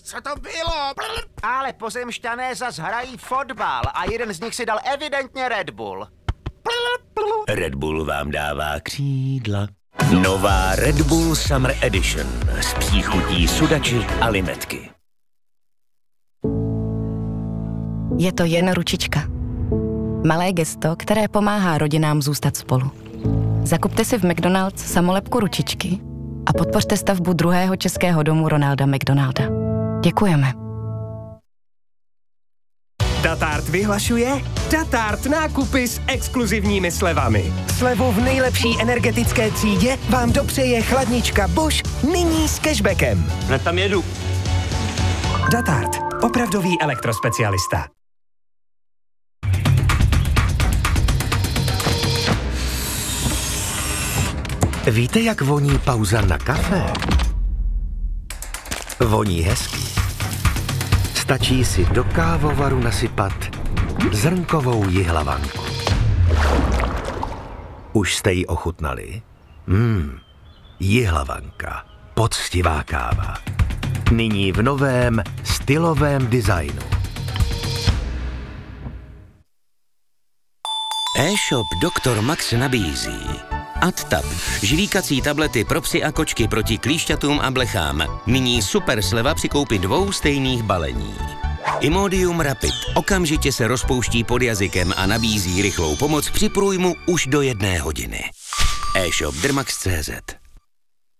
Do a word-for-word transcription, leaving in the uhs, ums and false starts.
Co to bylo? Ale pozemšťané zas hrají fotbal a jeden z nich si dal evidentně Red Bull. Red Bull vám dává křídla. Nová Red Bull Summer Edition s příchutí sudači a limetky. Je to jen ručička. Malé gesto, které pomáhá rodinám zůstat spolu. Zakupte si v McDonald's samolepku ručičky a podpořte stavbu druhého českého domu Ronalda McDonalda. Děkujeme. Datart vyhlašuje Datart nákupy s exkluzivními slevami. Slevu v nejlepší energetické třídě vám dopřeje chladnička Bosch nyní s cashbackem. Hned tam jedu. Datart. Opravdový elektrospecialista. Víte, jak voní pauza na kafe? Voní hezký. Stačí si do kávovaru nasypat zrnkovou jihlavanku. Už jste ji ochutnali? Mmm, jihlavanka, poctivá káva. Nyní v novém stylovém designu. E-shop doktor Max nabízí AdTab, žvíkací tablety pro psy a kočky proti klíšťatům a blechám. Nyní super sleva při koupi dvou stejných balení. Imodium Rapid okamžitě se rozpouští pod jazykem a nabízí rychlou pomoc při průjmu už do jedné hodiny. E-shop Dermax tečka cé zet